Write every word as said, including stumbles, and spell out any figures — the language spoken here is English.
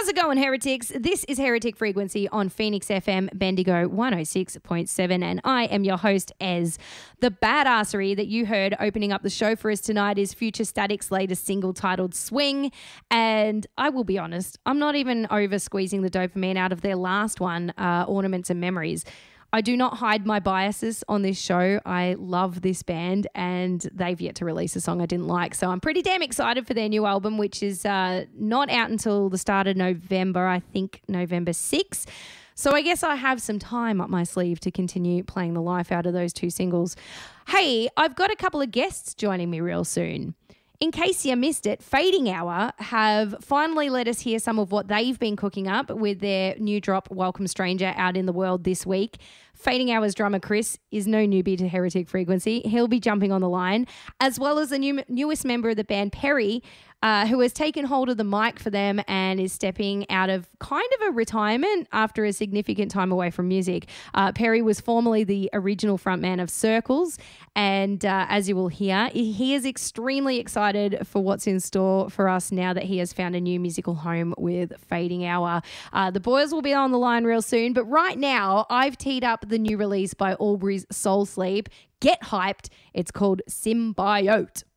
How's it going, heretics? This is Heretic Frequency on Phoenix F M, Bendigo one oh six point seven, and I am your host, Ez. The badassery that you heard opening up the show for us tonight is Future Static's latest single titled Swing, and I will be honest, I'm not even over squeezing the dopamine out of their last one, uh, Ornaments and Memories. I do not hide my biases on this show. I love this band and they've yet to release a song I didn't like. So I'm pretty damn excited for their new album, which is uh, not out until the start of November, I think November sixth. So I guess I have some time up my sleeve to continue playing the life out of those two singles. Hey, I've got a couple of guests joining me real soon. In case you missed it, Fading Hour have finally let us hear some of what they've been cooking up with their new drop, Welcome Stranger, out in the world this week. Fading Hour's drummer Chris is no newbie to Heretic Frequency. He'll be jumping on the line, as well as the new, newest member of the band, Perry, uh, who has taken hold of the mic for them and is stepping out of kind of a retirement after a significant time away from music. Uh, Perry was formerly the original frontman of Circles, and uh, as you will hear, he is extremely excited for what's in store for us now that he has found a new musical home with Fading Hour. Uh, the boys will be on the line real soon, but right now I've teed up the new release by Aubrey's Soul Sleep. Get hyped. It's called Symbiote.